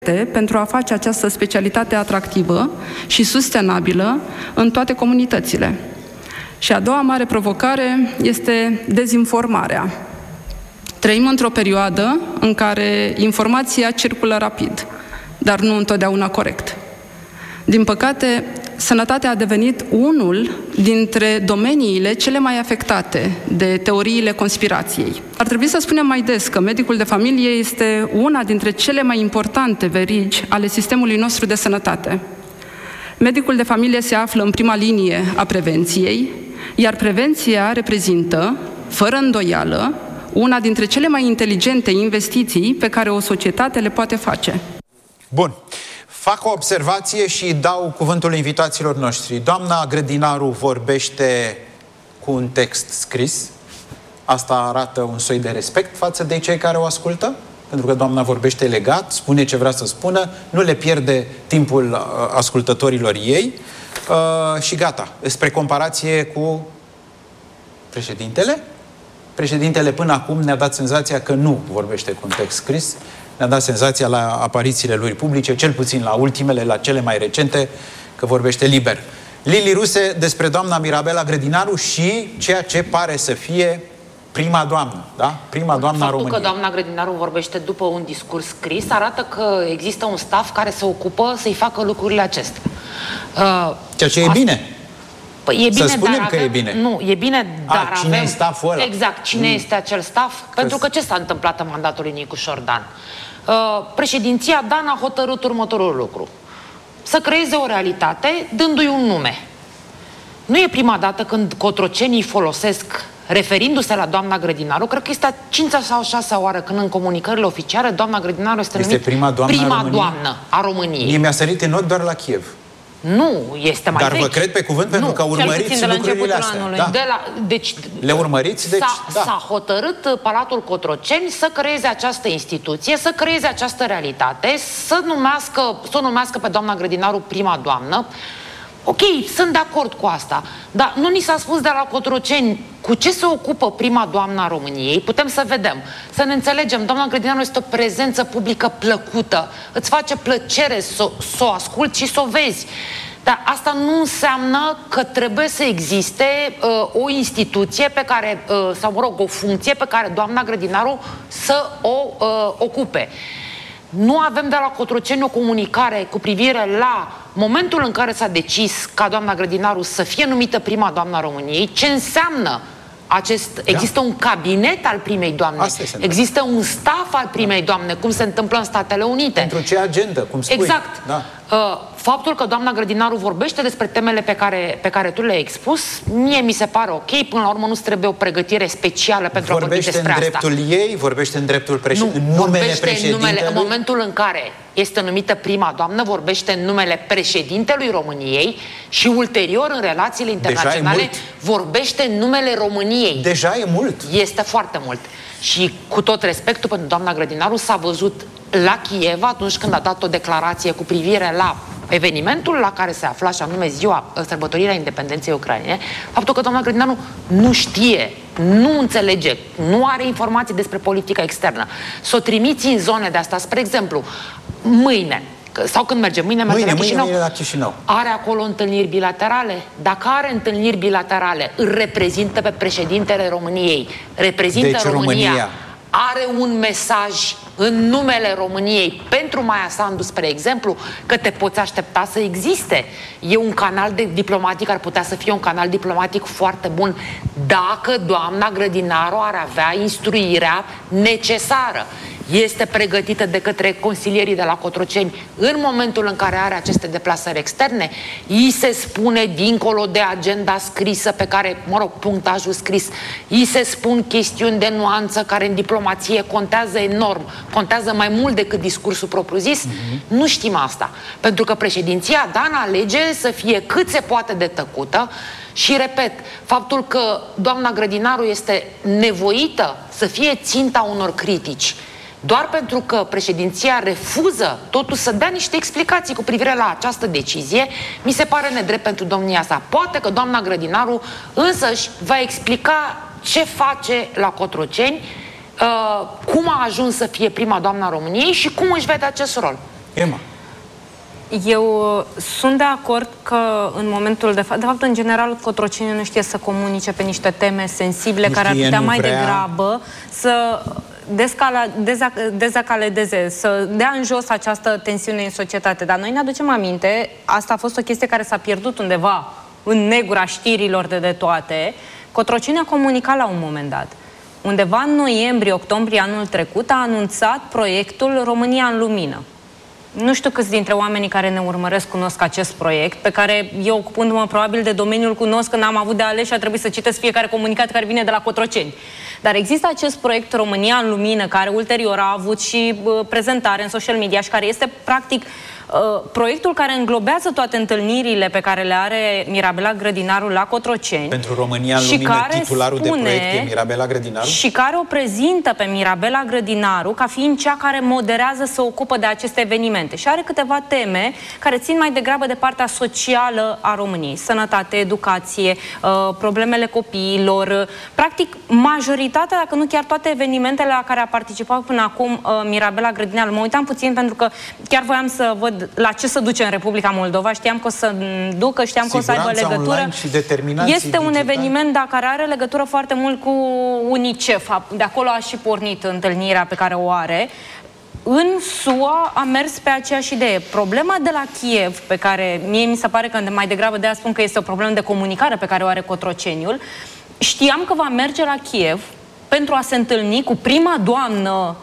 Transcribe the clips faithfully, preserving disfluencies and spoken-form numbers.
pentru a face această specialitate atractivă și sustenabilă în toate comunitățile. Și a doua mare provocare este dezinformarea. Trăim într-o perioadă în care informația circulă rapid, dar nu întotdeauna corect. Din păcate, sănătatea a devenit unul dintre domeniile cele mai afectate de teoriile conspirației. Ar trebui să spunem mai des că medicul de familie este una dintre cele mai importante verigi ale sistemului nostru de sănătate. Medicul de familie se află în prima linie a prevenției, iar prevenția reprezintă, fără îndoială, una dintre cele mai inteligente investiții pe care o societate le poate face. Bun. Fac o observație și dau cuvântul invitaților noștri. Doamna Grădinaru vorbește cu un text scris. Asta arată un soi de respect față de cei care o ascultă, pentru că doamna vorbește legat, spune ce vrea să spună, nu le pierde timpul ascultătorilor ei uh, și gata. Spre comparație cu președintele. Președintele până acum ne-a dat senzația că nu vorbește cu un text scris. Ne-a dat senzația la aparițiile lui publice, cel puțin la ultimele, la cele mai recente, că vorbește liber. Lili Ruse, despre doamna Mirabela Grădinaru și ceea ce pare să fie prima doamnă, da? Prima doamnă a României. Faptul că doamna Grădinaru vorbește după un discurs scris arată că există un staff care se ocupă să-i facă lucrurile acestea. Uh, ceea ce e asta... bine. Păi e bine, să spunem dar că avem... e bine. Nu, e bine, dar A, cine avem... e stafful ăla? Exact, cine mm. este acel staff? Că... Pentru că ce s-a întâmplat în mandatul lui Nicu Șordan? Uh, președinția Dan a hotărât următorul lucru. Să creeze o realitate dându-i un nume. Nu e prima dată când cotrocenii folosesc, referindu-se la doamna Grădinaru, cred că este a cincea sau a șasea oară când în comunicările oficiale doamna Grădinaru este, este numit prima doamnă prima a doamnă a României. Mie mi-a sărit în ochi doar la Kiev. Nu, este mai Dar vechi. vă cred pe cuvânt, pentru nu, că urmăriți de la lucrurile astea. Da. De la, deci, le urmăriți? Deci, s-a, da. s-a hotărât Palatul Cotroceni să creeze această instituție, să creeze această realitate, să numească, să o numească pe doamna Grădinaru prima doamnă. Ok, sunt de acord cu asta, dar nu ni s-a spus de la Cotroceni cu ce se ocupă prima doamnă a României. Putem să vedem, să ne înțelegem. Doamna Grădinaru este o prezență publică plăcută. Îți face plăcere să s-o asculți și să o vezi. Dar asta nu înseamnă că trebuie să existe uh, o instituție pe care, uh, sau mă rog, o funcție pe care doamna Grădinaru să o uh, ocupe. Nu avem de la Cotroceni o comunicare cu privire la momentul în care s-a decis ca doamna Grădinaru să fie numită prima doamnă a României, ce înseamnă acest... Da. Există un cabinet al primei doamne, există un staff al primei da. doamne, cum se întâmplă în Statele Unite. Pentru ce agendă, cum spui. Exact. Da. Uh, faptul că doamna Grădinaru vorbește despre temele pe care, pe care tu le-ai expus, mie mi se pare ok. Până la urmă nu trebuie o pregătire specială pentru vorbește a vorbi despre asta. Vorbește în dreptul ei, vorbește în dreptul președintelui, nu, în numele vorbește în, numele, în lui? momentul în care este numită prima doamnă, vorbește în numele președintelui României și ulterior în relațiile internaționale vorbește în numele României. Deja e mult. Este foarte mult. Și cu tot respectul pentru doamna Grădinaru, s-a văzut la Kiev atunci când a dat o declarație cu privire la evenimentul la care se afla, și anume ziua, sărbătorirea independenței Ucrainei, faptul că doamna Grădinaru nu știe, nu înțelege, nu are informații despre politica externă. Să o trimiți în zone de asta, spre exemplu, mâine, sau când merge, mâine merge mâine, la, Chișinău, mâine la Chișinău. Are acolo întâlniri bilaterale? Dacă are întâlniri bilaterale, îl reprezintă pe președintele României, reprezintă deci, România. România Are un mesaj în numele României pentru Maia Sandu, spre exemplu, că te poți aștepta să existe. E un canal de diplomatic, ar putea să fie un canal diplomatic foarte bun dacă doamna Grădinaru ar avea instruirea necesară. Este pregătită de către consilierii de la Cotroceni în momentul în care are aceste deplasări externe. Îi se spune, dincolo de agenda scrisă pe care, mă rog, punctajul scris, îi se spun chestiuni de nuanță care în diplomație contează enorm, contează mai mult decât discursul propriu-zis. Mm-hmm. Nu știm asta, pentru că președinția Dan alege să fie cât se poate de tăcută. Și repet, faptul că doamna Grădinaru este nevoită să fie ținta unor critici doar pentru că președinția refuză totuși să dea niște explicații cu privire la această decizie, mi se pare nedrept pentru domnia sa. Poate că doamna Grădinaru însăși va explica ce face la Cotroceni, uh, cum a ajuns să fie prima doamna României și cum își vede acest rol. Emma. Eu sunt de acord că în momentul de fapt, de fapt, în general, Cotroceni nu știe să comunice pe niște teme sensibile nu care știe, ar putea mai vrea. degrabă să descala, dezac, dezacaledeze, să dea în jos această tensiune în societate. Dar noi ne aducem aminte, asta a fost o chestie care s-a pierdut undeva în negura știrilor de de toate. Cotroceni a comunicat la un moment dat. Undeva în noiembrie, octombrie anul trecut a anunțat proiectul România în Lumină. Nu știu câți dintre oamenii care ne urmăresc cunosc acest proiect, pe care eu, ocupându-mă probabil de domeniul, cunosc că n-am avut de ales și a trebuit să citesc fiecare comunicat care vine de la Cotroceni. Dar există acest proiect România în Lumină, care ulterior a avut și uh, prezentare în social media și care este, practic, uh, proiectul care înglobează toate întâlnirile pe care le are Mirabela Grădinaru la Cotroceni. Pentru România în Lumină, titularul spune, de proiect e Mirabela Grădinaru? Și care o prezintă pe Mirabela Grădinaru ca fiind cea care moderează, se ocupă de aceste evenimente. Și are câteva teme care țin mai degrabă de partea socială a României. Sănătate, educație, uh, problemele copiilor. Practic, majoritatea, dacă nu chiar toate evenimentele la care a participat până acum uh, Mirabela Grădinaru. Mă uitam puțin pentru că chiar voiam să văd la ce se duce în Republica Moldova. Știam că o să ducă, știam că o să aibă legătură. Este un eveniment, dar care are legătură foarte mult cu UNICEF. De acolo a și pornit întâlnirea pe care o are. În S U A a mers pe aceeași idee. Problema de la Kiev, pe care mie mi se pare că mai degrabă de a spun că este o problemă de comunicare pe care o are Cotroceniul, știam că va merge la Kiev pentru a se întâlni cu prima doamnă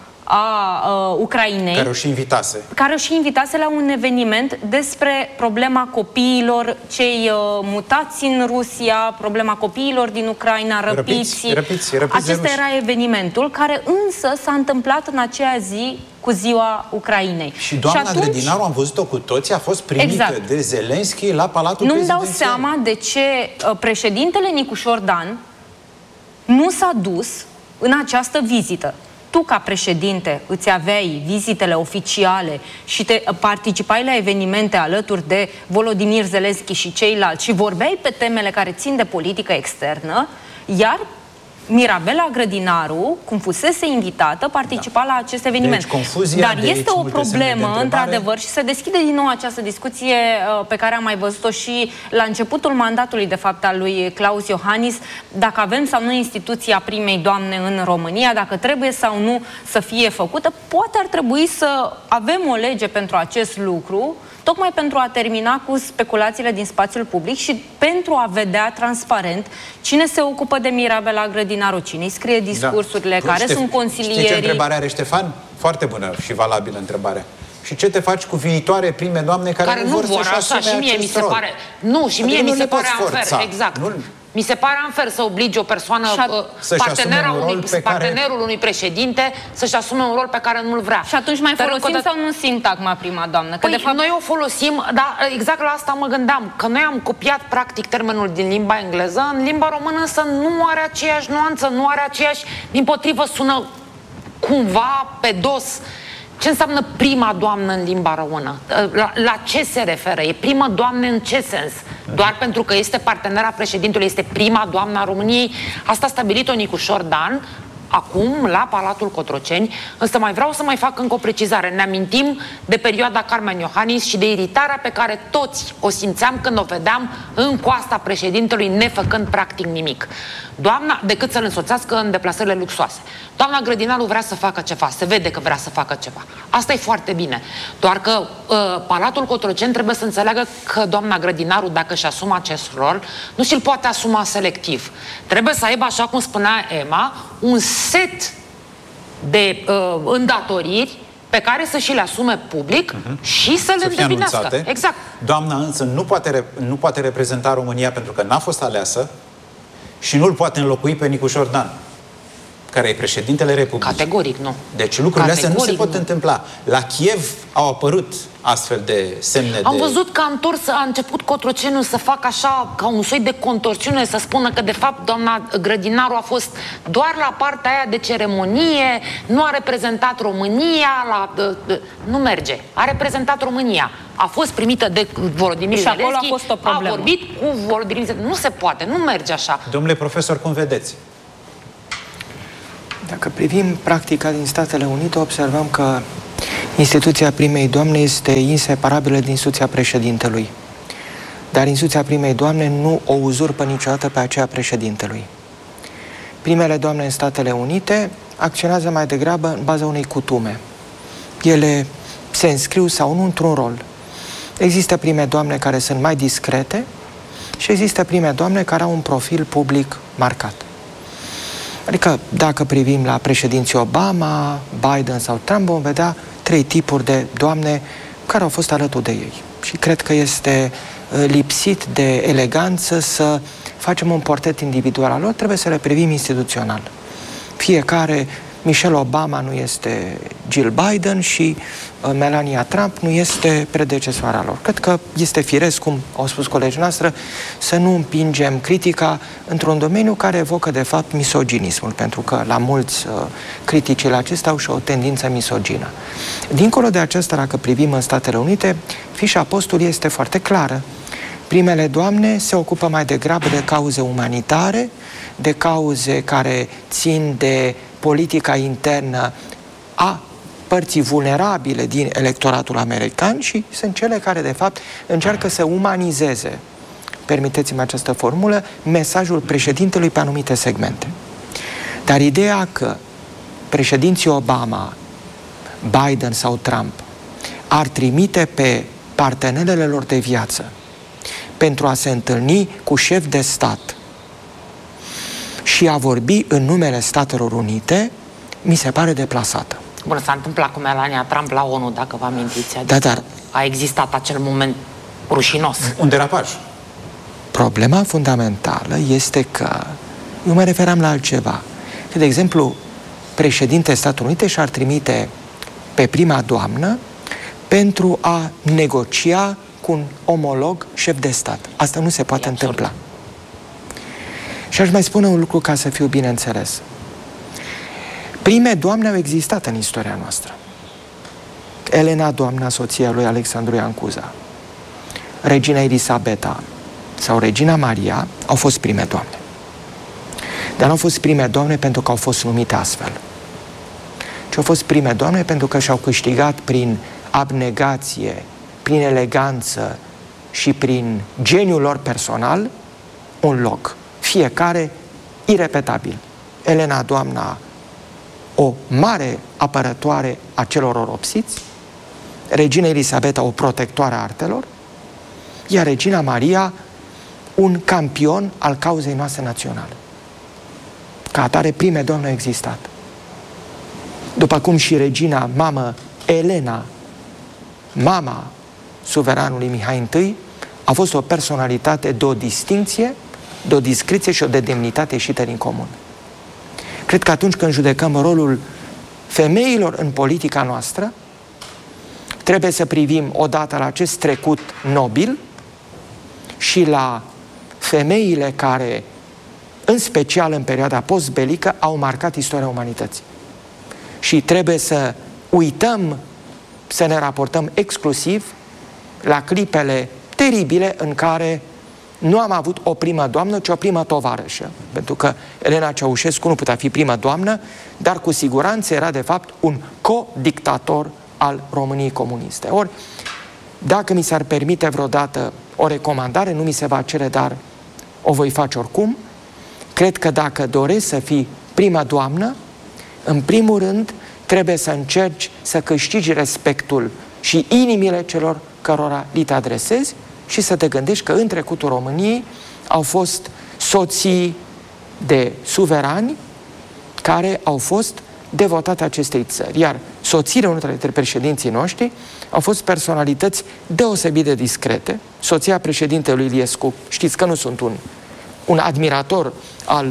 a uh, Ucrainei, care o și invitase. Care o și invitase la un eveniment despre problema copiilor, cei uh, mutați în Rusia, problema copiilor din Ucraina, răpiți. răpiți, răpiți, răpiți Acesta era evenimentul, care însă s-a întâmplat în aceea zi cu ziua Ucrainei. Și doamna și atunci, Grădinaru, am văzut-o cu toții, a fost primită exact. de Zelenski la Palatul Nu-mi dau Prezidențial. seama de ce uh, președintele Nicușor Dan nu s-a dus în această vizită. Tu, ca președinte, îți aveai vizitele oficiale și te participai la evenimente alături de Volodymyr Zelensky și ceilalți și vorbeai pe temele care țin de politică externă, iar Mirabela Grădinaru, cum fusese invitată, participa da. la acest eveniment. Deci, confuzia, Dar de este o problemă, de într-adevăr, și se deschide din nou această discuție uh, pe care am mai văzut-o și la începutul mandatului, de fapt, al lui Klaus Iohannis, dacă avem sau nu instituția primei doamne în România, dacă trebuie sau nu să fie făcută. Poate ar trebui să avem o lege pentru acest lucru, tocmai pentru a termina cu speculațiile din spațiul public și pentru a vedea transparent cine se ocupă de Mirabela Grădinaru, cine îi scrie discursurile, da. care Ștef, sunt consilierii. Știi ce întrebare are Ștefan? Foarte bună și valabilă întrebare. Și ce te faci cu viitoare prime doamne care, care nu vor, vor să-și asume și mie mi se rol? pare. Nu, și mie adică mi se pare unfair, exact. Nu, Mi se pare unfair să obligi o persoană, partenera unui, partenerul care... unui președinte să-și asume un rol pe care nu-l vrea. Și atunci mai Dar folosim de... sau nu sintagma prima doamnă? Că păi, de fapt... noi o folosim, dar exact la asta mă gândeam, că noi am copiat practic termenul din limba engleză, în limba română însă nu are aceeași nuanță, nu are aceeași, dimpotrivă sună cumva pe dos. Ce înseamnă prima doamnă în limba română? La, la ce se referă? E prima doamnă în ce sens? Doar pentru că este partenera președintelui, este prima doamnă a României? Asta a stabilit-o Nicușor Dan acum la Palatul Cotroceni, însă mai vreau să mai fac încă o precizare. Ne amintim de perioada Carmen Iohannis și de iritarea pe care toți o simțeam când o vedeam în coasta președintelui nefăcând practic nimic. Doamna, decât să-l însoțească în deplasările luxoase. Doamna Grădinaru vrea să facă ceva, se vede că vrea să facă ceva. Asta e foarte bine. Doar că uh, Palatul Cotroceni trebuie să înțeleagă că doamna Grădinaru, dacă își asumă acest rol, nu și-l poate asuma selectiv. Trebuie să aibă, așa cum spunea Emma, un set de uh, îndatoriri pe care să și le asume public uh-huh. și să le îndeplinească. Exact. Doamna însă nu poate, nu poate reprezenta România pentru că n-a fost aleasă și nu-l poate înlocui pe Nicușor Dan, care e președintele Republicii. Categoric nu. Deci lucrurile astea nu se pot nu. întâmpla. La Kiev au apărut astfel de semne Am de... văzut că a întors, a început Cotroceniu să facă așa, ca un soi de contorsiune, să spună că de fapt doamna Grădinaru a fost doar la partea aia de ceremonie, nu a reprezentat România, la... nu merge. A reprezentat România. A fost primită de Volodymyr Zelensky, a, fost o a vorbit cu Volodymyr Zelensky. Nu se poate, nu merge așa. Domnule profesor, cum vedeți? Dacă privim practica din Statele Unite, observăm că Instituția primei doamne este inseparabilă din instituția președintelui. Dar instituția primei doamne nu o uzurpă niciodată pe aceea președintelui. Primele doamne în Statele Unite acționează mai degrabă în baza unei cutume. Ele se înscriu sau nu într-un rol. Există prime doamne care sunt mai discrete și există prime doamne care au un profil public marcat. Adică dacă privim la președinții Obama, Biden sau Trump, vom vedea trei tipuri de doamne care au fost alături de ei. Și cred că este lipsit de eleganță să facem un portret individual al lor, trebuie să le privim instituțional. Fiecare, Michelle Obama nu este Jill Biden și Melania Trump nu este predecesoarea lor. Cred că este firesc, cum au spus colegii noastre, să nu împingem critica într-un domeniu care evocă, de fapt, misoginismul, pentru că la mulți uh, criticile acestea au și o tendință misogină. Dincolo de aceasta, dacă privim în Statele Unite, fișa postului este foarte clară. Primele doamne se ocupă mai degrabă de cauze umanitare, de cauze care țin de politica internă a părții vulnerabile din electoratul american și sunt cele care, de fapt, încearcă să umanizeze, permiteți-mi această formulă, mesajul președintelui pe anumite segmente. Dar ideea că președinții Obama, Biden sau Trump ar trimite pe partenerele lor de viață pentru a se întâlni cu șefi de stat și a vorbi în numele Statelor Unite, mi se pare deplasată. Bun, s-a întâmplat cu Melania Trump la ONU, dacă vă amintiți. Adică da, dar a existat acel moment rușinos. Un derapaj. Problema fundamentală este că eu mă referam la altceva. Că, de exemplu, președintele Statelor Unite și-ar trimite pe prima doamnă pentru a negocia cu un omolog șef de stat. Asta nu se poate întâmpla. Și aș mai spune un lucru ca să fiu bine înțeles. Prime doamne au existat în istoria noastră. Elena, doamna, soția lui Alexandru Ioan Cuza, regina Elisabeta sau regina Maria au fost prime doamne. Dar nu au fost prime doamne pentru că au fost numite astfel, ci au fost prime doamne pentru că și-au câștigat prin abnegație, prin eleganță și prin geniul lor personal un loc. Fiecare irepetabil. Elena, doamna, o mare apărătoare a celor oropsiți, regina Elisabeta, o protectoare a artelor, iar regina Maria, un campion al cauzei noastre naționale. Ca atare, prime doamne au existat. După cum și regina mamă Elena, mama suveranului Mihai întâi, a fost o personalitate de o distinție, de o discreție și o de demnitate ieșită din comun. Cred că atunci când judecăm rolul femeilor în politica noastră, trebuie să privim odată la acest trecut nobil și la femeile care, în special în perioada postbelică, au marcat istoria umanității. Și trebuie să uităm să ne raportăm exclusiv la clipele teribile în care nu am avut o primă doamnă, ci o primă tovarășă. Pentru că Elena Ceaușescu nu putea fi primă doamnă, dar cu siguranță era de fapt un co-dictator al României comuniste. Ori, dacă mi s-ar permite vreodată o recomandare, nu mi se va cere, dar o voi face oricum, cred că dacă doresc să fii primă doamnă, în primul rând trebuie să încerci să câștigi respectul și inimile celor cărora li te adresezi și să te gândești că în trecutul României au fost soții de suverani care au fost devotate acestei țări. Iar soțiile unul dintre președinții noștri au fost personalități deosebit de discrete. Soția președintelui Iliescu, știți că nu sunt un, un admirator al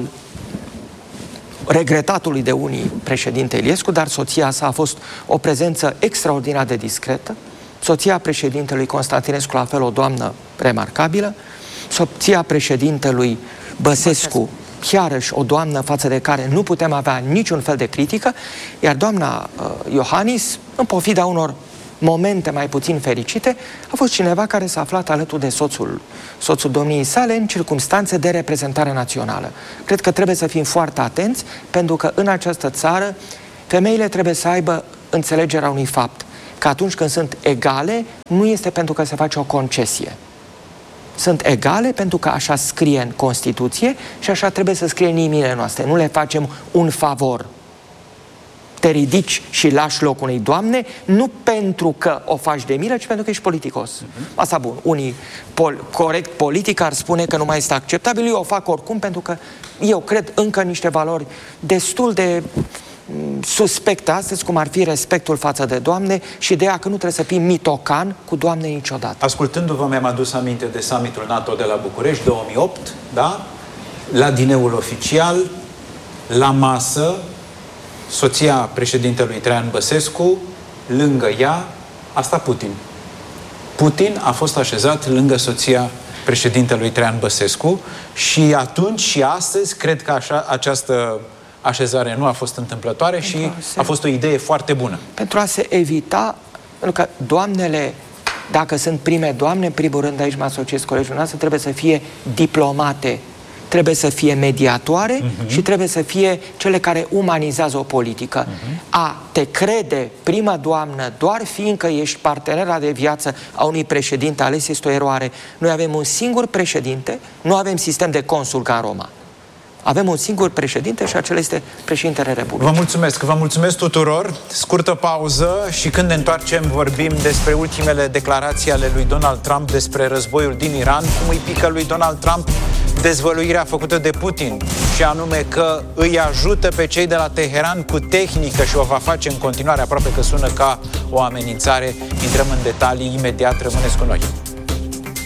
regretatului de unii președinte Iliescu, dar soția sa a fost o prezență extraordinar de discretă. Soția președintelui Constantinescu, la fel, o doamnă remarcabilă. Soția președintelui Băsescu, iarăși o doamnă față de care nu putem avea niciun fel de critică, iar doamna uh, Iohannis, în pofida unor momente mai puțin fericite, a fost cineva care s-a aflat alături de soțul, soțul domniei sale în circumstanțe de reprezentare națională. Cred că trebuie să fim foarte atenți, pentru că în această țară femeile trebuie să aibă înțelegerea unui fapt. că atunci când sunt egale, nu este pentru că se face o concesie. Sunt egale pentru că așa scrie în Constituție și așa trebuie să scrie în inimile noastre. Nu le facem un favor. Te ridici și lași locul unei doamne, nu pentru că o faci de milă, ci pentru că ești politicos. Uh-huh. Asta bun. Unii pol corect politic ar spune că nu mai este acceptabil. Eu o fac oricum pentru că eu cred încă în niște valori destul de suspecte astăzi, cum ar fi respectul față de doamne și ideea că nu trebuie să fii mitocan cu doamne niciodată. Ascultându-vă, mi-am adus aminte de summitul NATO de la București două mii opt, da? La dineul oficial, la masă, soția președintelui Traian Băsescu, lângă ea, asta Putin. Putin a fost așezat lângă soția președintelui Traian Băsescu și atunci și astăzi cred că așa, această așezare nu a fost întâmplătoare pentru și a, se... a fost o idee foarte bună. Pentru a se evita, pentru că doamnele, dacă sunt prime doamne, în primul rând aici mă asociez colegul noastră, trebuie să fie diplomate, trebuie să fie mediatoare uh-huh. și trebuie să fie cele care umanizează o politică. Uh-huh. A te crede prima doamnă doar fiindcă ești partenera de viață a unui președinte ales este o eroare. Noi avem un singur președinte, nu avem sistem de consul ca în Roma. Avem un singur președinte și acela este președintele Republicii. Vă mulțumesc, vă mulțumesc tuturor. Scurtă pauză și când ne întoarcem vorbim despre ultimele declarații ale lui Donald Trump despre războiul din Iran, cum îi pică lui Donald Trump dezvăluirea făcută de Putin și anume că îi ajută pe cei de la Teheran cu tehnică și o va face în continuare, aproape că sună ca o amenințare. Intrăm în detalii imediat, rămâneți cu noi.